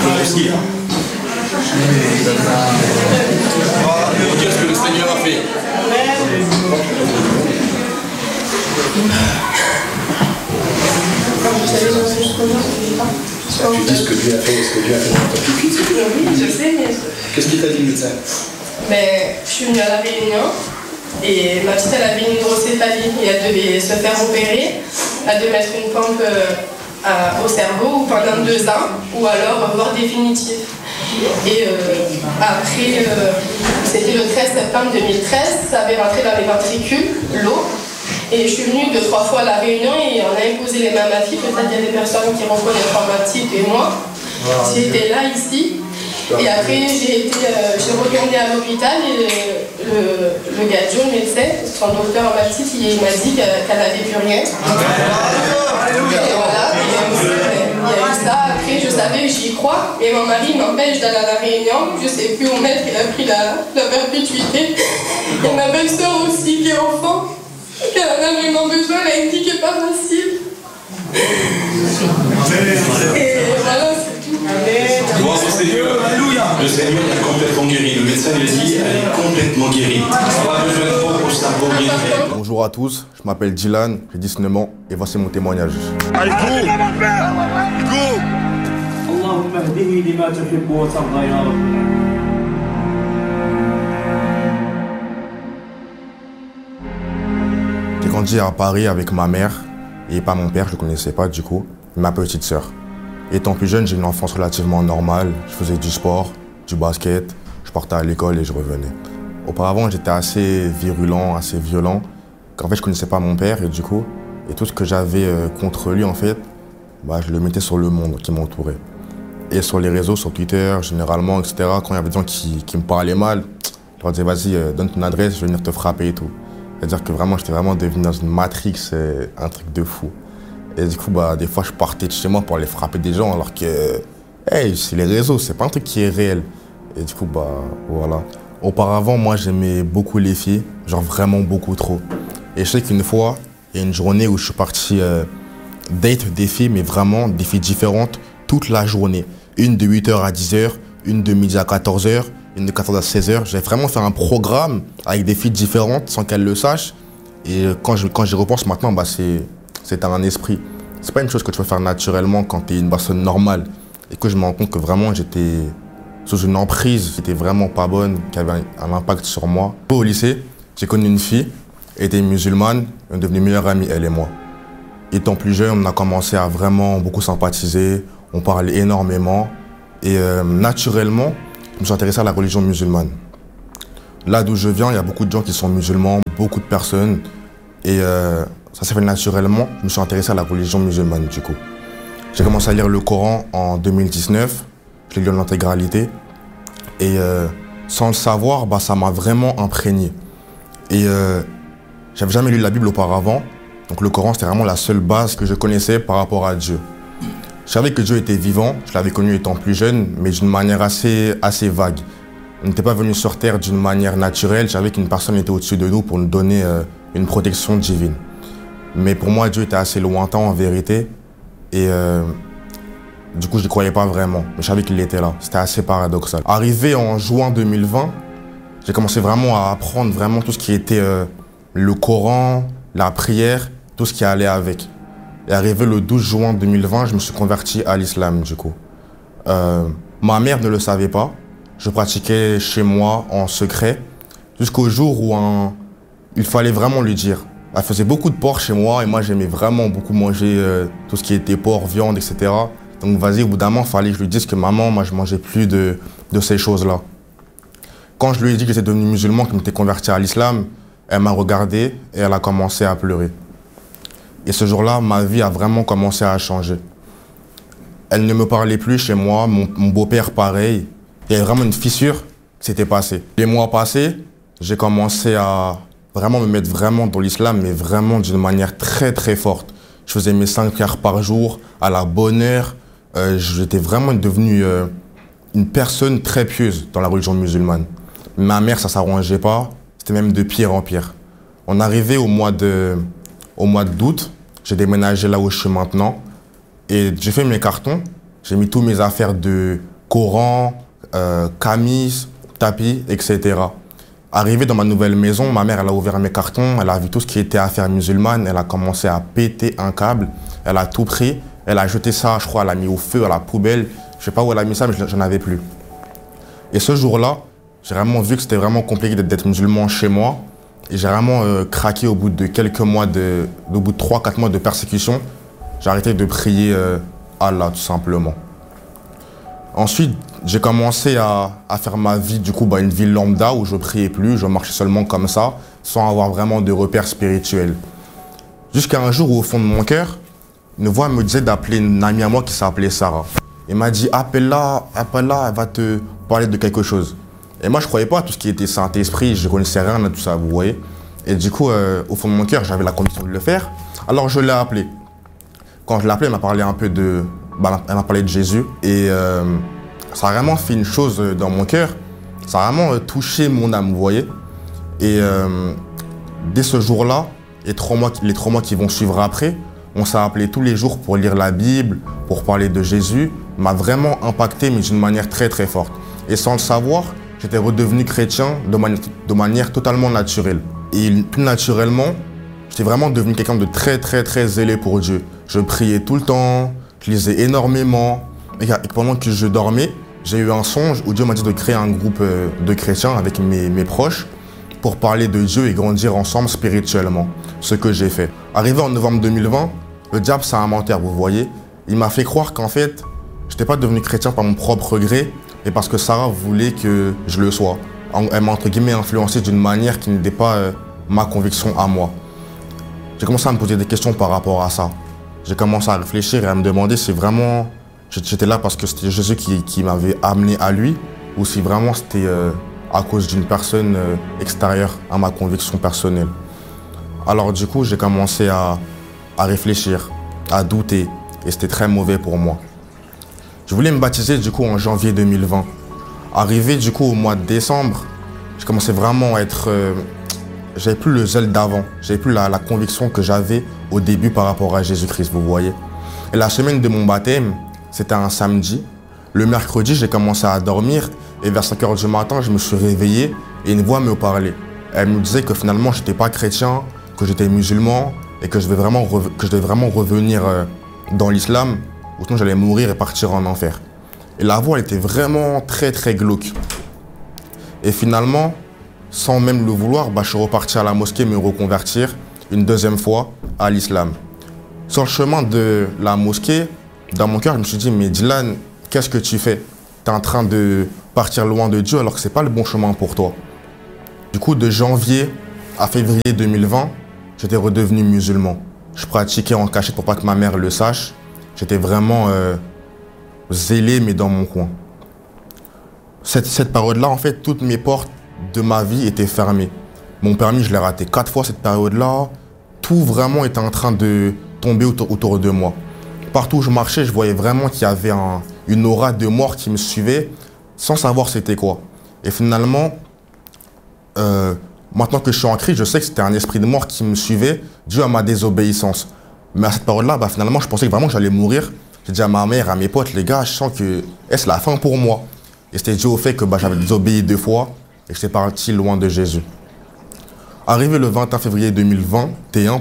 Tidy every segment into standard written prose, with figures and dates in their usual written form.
Qu'est-ce que le Seigneur a fait? Tu dis ce que Dieu a fait, ce que Dieu a fait dans ta vie. Oui, je sais, mais... Qu'est-ce qu'il t'a dit, le médecin? Mais je suis venue à La Réunion et ma petite, elle avait une hydrocéphalie et elle devait se faire opérer. Elle devait mettre une pompe au cerveau pendant 2 ans ou alors mort définitive. Et après, c'était le 13 septembre 2013, ça avait rentré dans les ventricules, l'eau. Et je suis venue 2-3 fois à La Réunion et on a imposé les mains à ma fille. Peut-être qu'il y a des personnes qui reconnaissent ma petite et moi. J'étais là, ici. Et après, j'ai retourné à l'hôpital et le gars, le médecin, son docteur ma petite, il m'a dit qu'elle n'avait plus rien. Et voilà, il y a eu ça. Après, je savais, j'y crois. Et mon mari m'empêche d'aller à La Réunion. Je ne sais plus où mettre, il a pris la perpétuité. Et ma belle-sœur aussi, qui est au fond. Elle en a vraiment besoin, elle a dit qu'il n'est pas facile. Et voilà, c'est tout. Gloire au Seigneur. Le Seigneur est complètement guéri. Le médecin lui a dit elle est complètement guérie. On a besoin de toi pour savoir guérir. Bonjour à tous, je m'appelle Dylan, j'ai 19 ans et voici mon témoignage. Allez, go! Go! Allahumma hdini lima tuhibbu wa tarda ya Rabb. J'ai grandi à Paris avec ma mère et pas mon père, je ne le connaissais pas du coup, ma petite sœur. Étant plus jeune, j'ai une enfance relativement normale. Je faisais du sport, du basket, je partais à l'école et je revenais. Auparavant, j'étais assez virulent, assez violent. En fait, je ne connaissais pas mon père et du coup, et tout ce que j'avais contre lui, en fait, je le mettais sur le monde qui m'entourait. Et sur les réseaux, sur Twitter, généralement, etc., quand il y avait des gens qui me parlaient mal, je leur disais, vas-y, donne ton adresse, je vais venir te frapper et tout. C'est-à-dire que vraiment, j'étais vraiment devenu dans une matrix, un truc de fou. Et du coup, des fois, je partais de chez moi pour aller frapper des gens, alors que, hey, c'est les réseaux, c'est pas un truc qui est réel. Et du coup, voilà. Auparavant, moi, j'aimais beaucoup les filles, genre vraiment beaucoup trop. Et je sais qu'une fois, il y a une journée où je suis parti date des filles, mais vraiment des filles différentes, toute la journée. Une de 8h à 10h, une de midi à 14h, une de 14h à 16h. J'avais vraiment fait un programme avec des filles différentes sans qu'elles le sachent. Et quand j'y repense maintenant, c'est un esprit. C'est pas une chose que tu peux faire naturellement quand tu es une personne normale. Et que je me rends compte que vraiment j'étais sous une emprise qui était vraiment pas bonne, qui avait un impact sur moi. Au lycée, j'ai connu une fille, elle était musulmane, on est devenue meilleure amie, elle et moi. Étant plus jeune, on a commencé à vraiment beaucoup sympathiser, on parlait énormément. Et naturellement, je me suis intéressé à la religion musulmane. Là d'où je viens, il y a beaucoup de gens qui sont musulmans, beaucoup de personnes. Et ça s'est fait naturellement, je me suis intéressé à la religion musulmane du coup. J'ai commencé à lire le Coran en 2019, je l'ai lu en intégralité. Et sans le savoir, ça m'a vraiment imprégné. Et j'avais jamais lu la Bible auparavant, donc le Coran c'était vraiment la seule base que je connaissais par rapport à Dieu. Je savais que Dieu était vivant, je l'avais connu étant plus jeune, mais d'une manière assez vague. On n'était pas venu sur terre d'une manière naturelle, je savais qu'une personne était au-dessus de nous pour nous donner une protection divine. Mais pour moi, Dieu était assez lointain en vérité. Et du coup, je n'y croyais pas vraiment. Mais je savais qu'il était là. C'était assez paradoxal. Arrivé en juin 2020, j'ai commencé vraiment à apprendre vraiment tout ce qui était le Coran, la prière, tout ce qui allait avec. Et arrivé le 12 juin 2020, je me suis converti à l'islam du coup. Ma mère ne le savait pas. Je pratiquais chez moi en secret jusqu'au jour où il fallait vraiment lui dire. Elle faisait beaucoup de porc chez moi et moi j'aimais vraiment beaucoup manger tout ce qui était porc, viande, etc. Donc vas-y, au bout d'un moment, il fallait que je lui dise que maman, moi je ne mangeais plus de ces choses-là. Quand je lui ai dit que j'étais devenu musulman, que je m'étais converti à l'islam, elle m'a regardé et elle a commencé à pleurer. Et ce jour-là, ma vie a vraiment commencé à changer. Elle ne me parlait plus chez moi, mon beau-père pareil. Il y avait vraiment une fissure qui s'était passée. Les mois passés, j'ai commencé à vraiment me mettre vraiment dans l'islam, mais vraiment d'une manière très très forte. Je faisais mes 5 prières par jour, à la bonne heure. J'étais vraiment devenu une personne très pieuse dans la religion musulmane. Ma mère, ça ne s'arrangeait pas, c'était même de pire en pire. On arrivait au mois d'août, j'ai déménagé là où je suis maintenant, et j'ai fait mes cartons, j'ai mis tous mes affaires de Coran, camis, tapis, etc. Arrivé dans ma nouvelle maison, ma mère elle a ouvert mes cartons, elle a vu tout ce qui était affaires musulmanes, elle a commencé à péter un câble, elle a tout pris, elle a jeté ça, je crois, elle l'a mis au feu, à la poubelle. Je sais pas où elle a mis ça, mais j'en avais plus. Et ce jour-là, j'ai vraiment vu que c'était vraiment compliqué d'être musulman chez moi. Et j'ai vraiment craqué au bout de quelques mois, au bout de 3-4 mois de persécution. J'ai arrêté de prier Allah, tout simplement. Ensuite, j'ai commencé à faire ma vie, du coup, une vie lambda où je priais plus, je marchais seulement comme ça, sans avoir vraiment de repères spirituels. Jusqu'à un jour où, au fond de mon cœur, une voix me disait d'appeler une amie à moi qui s'appelait Sarah. Elle m'a dit, appelle-la, elle va te parler de quelque chose. Et moi, je ne croyais pas à tout ce qui était Saint-Esprit, je ne connaissais rien de tout ça, vous voyez. Et du coup, au fond de mon cœur, j'avais la conviction de le faire. Alors, je l'ai appelée. Quand je l'ai appelée, elle m'a parlé un peu elle m'a parlé de Jésus. Et ça a vraiment fait une chose dans mon cœur. Ça a vraiment touché mon âme, vous voyez. Et dès ce jour-là, les 3 mois qui vont suivre après, on s'est appelé tous les jours pour lire la Bible, pour parler de Jésus. M'a vraiment impacté, mais d'une manière très très forte. Et sans le savoir, j'étais redevenu chrétien de manière totalement naturelle. Et plus naturellement, j'étais vraiment devenu quelqu'un de très très très zélé pour Dieu. Je priais tout le temps, je lisais énormément. Et pendant que je dormais, j'ai eu un songe où Dieu m'a dit de créer un groupe de chrétiens avec mes proches pour parler de Dieu et grandir ensemble spirituellement. Ce que j'ai fait. Arrivé en novembre 2020, le diable c'est un menteur, vous voyez. Il m'a fait croire qu'en fait, je n'étais pas devenu chrétien par mon propre gré, et parce que Sarah voulait que je le sois. Elle m'a entre guillemets influencé d'une manière qui n'était pas ma conviction à moi. J'ai commencé à me poser des questions par rapport à ça. J'ai commencé à réfléchir et à me demander si vraiment j'étais là parce que c'était Jésus qui m'avait amené à lui, ou si vraiment c'était à cause d'une personne extérieure à ma conviction personnelle. Alors du coup, j'ai commencé à réfléchir, à douter, et c'était très mauvais pour moi. Je voulais me baptiser du coup en janvier 2020. Arrivé du coup au mois de décembre, je commençais vraiment à être... j'avais plus le zèle d'avant, j'avais plus la conviction que j'avais au début par rapport à Jésus-Christ, vous voyez. Et la semaine de mon baptême, c'était un samedi. Le mercredi, j'ai commencé à dormir et vers 5 h du matin, je me suis réveillé et une voix me parlait. Elle me disait que finalement, je n'étais pas chrétien, que j'étais musulman et que je devais vraiment revenir dans l'islam, ou sinon j'allais mourir et partir en enfer. Et la voix, elle était vraiment très très glauque. Et finalement, sans même le vouloir, je suis reparti à la mosquée me reconvertir une deuxième fois à l'islam. Sur le chemin de la mosquée, dans mon cœur, je me suis dit, mais Dylan, qu'est-ce que tu fais? Tu es en train de partir loin de Dieu alors que ce n'est pas le bon chemin pour toi. Du coup, de janvier à février 2020, j'étais redevenu musulman. Je pratiquais en cachette pour pas que ma mère le sache. J'étais vraiment zélé, mais dans mon coin. Cette période-là, en fait, toutes mes portes de ma vie étaient fermées. Mon permis, je l'ai raté 4 fois cette période-là. Tout vraiment était en train de tomber autour de moi. Partout où je marchais, je voyais vraiment qu'il y avait une aura de mort qui me suivait sans savoir c'était quoi. Et finalement, maintenant que je suis en Christ, je sais que c'était un esprit de mort qui me suivait dû à ma désobéissance. Mais à cette période-là, finalement, je pensais vraiment que j'allais mourir. J'ai dit à ma mère, à mes potes, les gars, je sens que c'est la fin pour moi. Et c'était dû au fait que j'avais désobéi 2 fois et que j'étais parti loin de Jésus. Arrivé le 21 février 2021,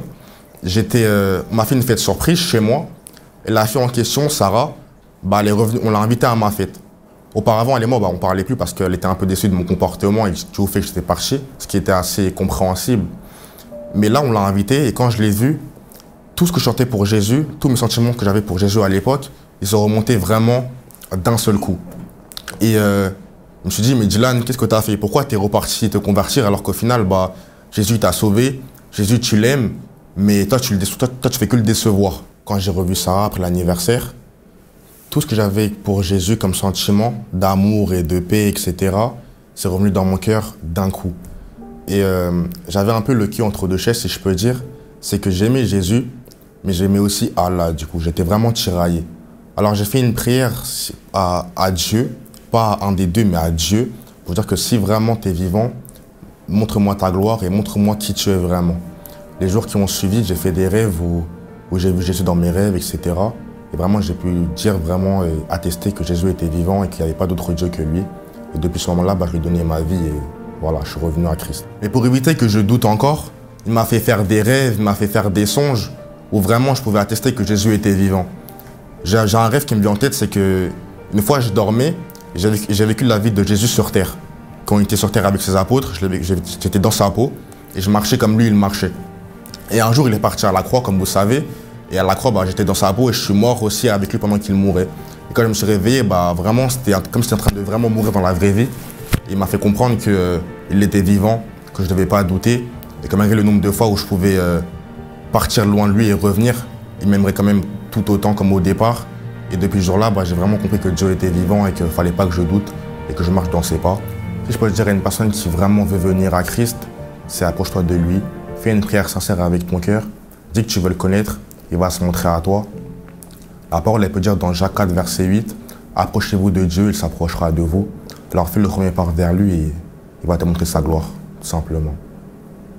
on m'a fait une fête surprise chez moi. Et la fille en question, Sarah, elle est revenue, on l'a invitée à ma fête. Auparavant, elle et moi, on ne parlait plus parce qu'elle était un peu déçue de mon comportement et dû au fait que j'étais parti, ce qui était assez compréhensible. Mais là, on l'a invitée et quand je l'ai vue, tout ce que je chantais pour Jésus, tous mes sentiments que j'avais pour Jésus à l'époque, ils sont remontés vraiment d'un seul coup. Et je me suis dit, mais Dylan, qu'est-ce que tu as fait? Pourquoi tu es reparti te convertir alors qu'au final, Jésus t'a sauvé, Jésus tu l'aimes, mais toi tu fais que le décevoir. Quand j'ai revu Sarah après l'anniversaire, tout ce que j'avais pour Jésus comme sentiment d'amour et de paix, etc., c'est revenu dans mon cœur d'un coup. Et j'avais un peu le cul entre deux chaises, si je peux dire. C'est que j'aimais Jésus, mais j'aimais aussi Allah, du coup. J'étais vraiment tiraillé. Alors j'ai fait une prière à Dieu, pas à un des deux, mais à Dieu, pour dire que si vraiment tu es vivant, montre-moi ta gloire et montre-moi qui tu es vraiment. Les jours qui ont suivi, j'ai fait des rêves où j'ai vu Jésus dans mes rêves, etc. Et vraiment, j'ai pu dire vraiment et attester que Jésus était vivant et qu'il n'y avait pas d'autre Dieu que lui. Et depuis ce moment-là, je lui ai donné ma vie et voilà, je suis revenu à Christ. Et pour éviter que je doute encore, il m'a fait faire des rêves, il m'a fait faire des songes où vraiment je pouvais attester que Jésus était vivant. J'ai un rêve qui me vient en tête, c'est qu'une fois je dormais, j'ai vécu la vie de Jésus sur terre. Quand il était sur terre avec ses apôtres, j'étais dans sa peau et je marchais comme lui, il marchait. Et un jour, il est parti à la croix, comme vous savez. Et à la croix, j'étais dans sa peau et je suis mort aussi avec lui pendant qu'il mourait. Et quand je me suis réveillé, vraiment, c'était comme si j'étais en train de vraiment mourir dans la vraie vie. Il m'a fait comprendre qu'il était vivant, que je ne devais pas douter. Et que malgré le nombre de fois où je pouvais partir loin de lui et revenir, il m'aimerait quand même tout autant comme au départ. Et depuis ce jour-là, j'ai vraiment compris que Dieu était vivant et qu'il ne fallait pas que je doute et que je marche dans ses pas. Si je peux le dire à une personne qui vraiment veut venir à Christ, c'est approche-toi de lui, fais une prière sincère avec ton cœur, dis que tu veux le connaître, il va se montrer à toi. La parole, elle peut dire dans Jacques 4, verset 8, « Approchez-vous de Dieu, il s'approchera de vous. » Alors fais le premier pas vers lui et il va te montrer sa gloire, tout simplement.